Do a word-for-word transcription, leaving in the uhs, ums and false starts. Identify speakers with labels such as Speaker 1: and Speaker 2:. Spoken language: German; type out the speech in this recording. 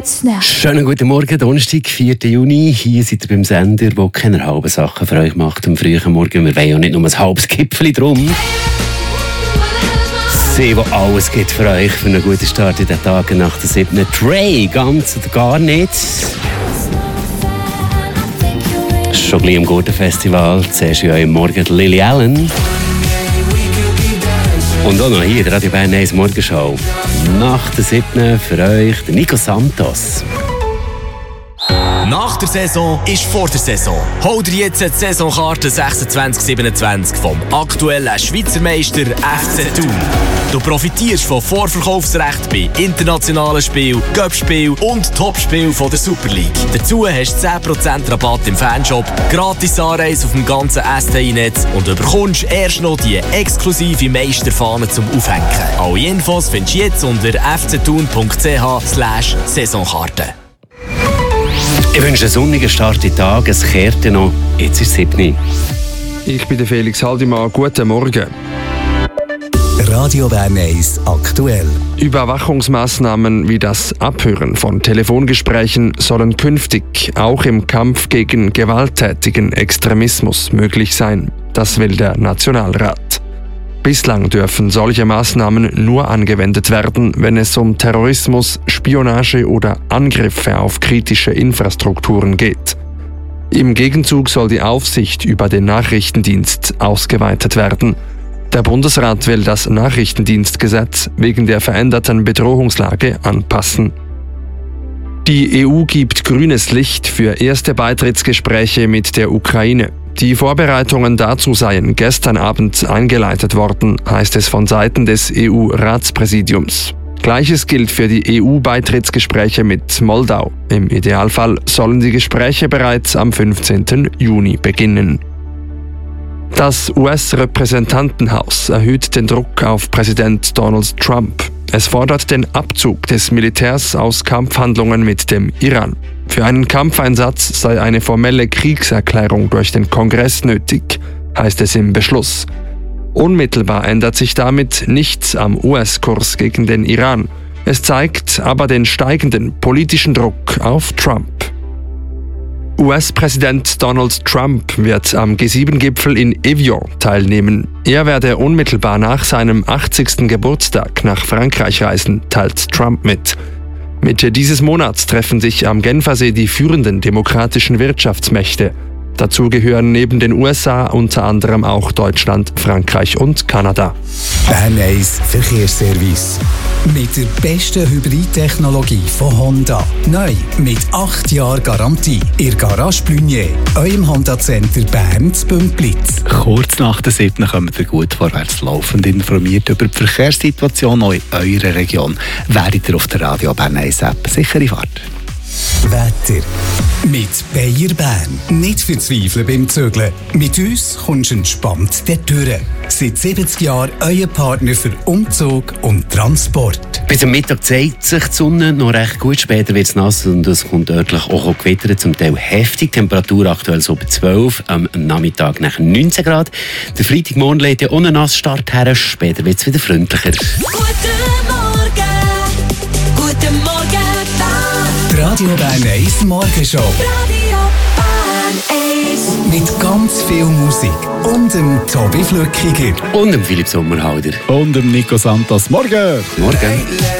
Speaker 1: mitzunehmen.
Speaker 2: Schönen guten Morgen, Donnerstag, vierten Juni. Hier seid ihr beim Sender, der keine halben Sachen für euch macht am frühen Morgen. Wir wollen ja nicht nur ein halbes Gipfeli drum. Sie, wo alles gibt für euch, für einen guten Start in den Tagen nach der siebten Trey, ganz oder gar nicht. Schon gleich am Gurtenfestival. Zuerst in eurem Morgen Lily Allen. Und auch noch hier, der Radio Bern eins Morgenshow. Nach der siebten für euch der Nico Santos.
Speaker 3: Nach der Saison ist vor der Saison. Hol dir jetzt die Saisonkarte sechsundzwanzig siebenundzwanzig vom aktuellen Schweizer Meister F C Thun. Du profitierst von Vorverkaufsrecht bei internationalen Spielen, Cup-Spielen und Topspielen von der Super League. Dazu hast du zehn Prozent Rabatt im Fanshop, gratis Anreise auf dem ganzen S T I-Netz und du bekommst erst noch die exklusive Meisterfahne zum Aufhängen. Alle Infos findest du jetzt unter f c thun punkt c h slash Saisonkarte.
Speaker 2: Ich wünsche einen sonnigen Start in den Tag. Es kehrt noch. Jetzt ist es sieben.
Speaker 4: Ich bin der Felix Haldimann. Guten Morgen.
Speaker 5: Radio Bern eins aktuell.
Speaker 4: Überwachungsmaßnahmen wie das Abhören von Telefongesprächen sollen künftig auch im Kampf gegen gewalttätigen Extremismus möglich sein. Das will der Nationalrat. Bislang dürfen solche Maßnahmen nur angewendet werden, wenn es um Terrorismus, Spionage oder Angriffe auf kritische Infrastrukturen geht. Im Gegenzug soll die Aufsicht über den Nachrichtendienst ausgeweitet werden. Der Bundesrat will das Nachrichtendienstgesetz wegen der veränderten Bedrohungslage anpassen. Die E U gibt grünes Licht für erste Beitrittsgespräche mit der Ukraine. Die Vorbereitungen dazu seien gestern Abend eingeleitet worden, heißt es von Seiten des E U-Ratspräsidiums. Gleiches gilt für die E U-Beitrittsgespräche mit Moldau. Im Idealfall sollen die Gespräche bereits am fünfzehnten Juni beginnen. Das U S-Repräsentantenhaus erhöht den Druck auf Präsident Donald Trump. Es fordert den Abzug des Militärs aus Kampfhandlungen mit dem Iran. Für einen Kampfeinsatz sei eine formelle Kriegserklärung durch den Kongress nötig, heißt es im Beschluss. Unmittelbar ändert sich damit nichts am U S-Kurs gegen den Iran. Es zeigt aber den steigenden politischen Druck auf Trump. U S-Präsident Donald Trump wird am G sieben Gipfel in Evian teilnehmen. Er werde unmittelbar nach seinem achtzigsten Geburtstag nach Frankreich reisen, teilt Trump mit. Mitte dieses Monats treffen sich am Genfersee die führenden demokratischen Wirtschaftsmächte. Dazu gehören neben den U S A unter anderem auch Deutschland, Frankreich und Kanada.
Speaker 5: Bern eins Verkehrsservice. Mit der besten Hybridtechnologie von Honda. Neu mit acht Jahren Garantie. Ihr Garage Blunier, eurem Honda-Center Bern zu Bümplitz.
Speaker 6: Kurz nach der siebten kommt ihr gut vorwärts laufend informiert über die Verkehrssituation in eurer Region. Werdet ihr auf der Radio Bern eins App. Sichere Fahrt.
Speaker 5: Wetter. Mit Bayer Bern. Nicht verzweifeln beim Zügeln. Mit uns kommst du entspannt durch. Seit siebzig Jahren euer Partner für Umzug und Transport.
Speaker 2: Bis am Mittag zeigt sich die Sonne noch recht gut. Später wird es nass und es kommt örtlich auch Gewitter, zum Teil heftig. Temperatur aktuell so bei zwölf, am Nachmittag nach neunzehn Grad. Der Freitagmorgen lädt ja ohne Nassstart her. Später wird es wieder freundlicher.
Speaker 1: Guten Morgen, guten Morgen,
Speaker 5: Die Radio Bern eins Morgenshow.
Speaker 1: Radio Bern eins.
Speaker 5: Mit ganz viel Musik und dem Tobi Flückiger.
Speaker 2: Und dem Philipp Sommerhalder.
Speaker 6: Und dem Nico Santos. Morgen!
Speaker 2: Morgen.